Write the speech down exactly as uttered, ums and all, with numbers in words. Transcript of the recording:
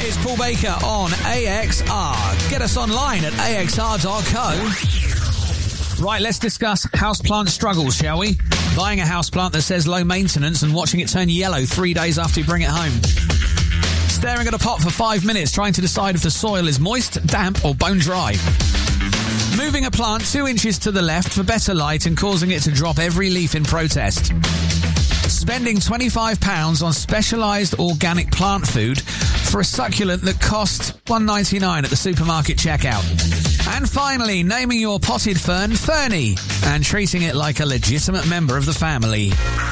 It's Paul Baker on A X R. Get us online at A X R dot co. Right, let's discuss houseplant struggles, shall we? Buying a houseplant that says low maintenance and watching it turn yellow three days after you bring it home. Staring at a pot for five minutes trying to decide if the soil is moist, damp or bone dry. Moving a plant two inches to the left for better light and causing it to drop every leaf in protest. Spending twenty-five pounds on specialised organic plant food for a succulent that cost one pound ninety-nine at the supermarket checkout. And finally, naming your potted fern Fernie and treating it like a legitimate member of the family.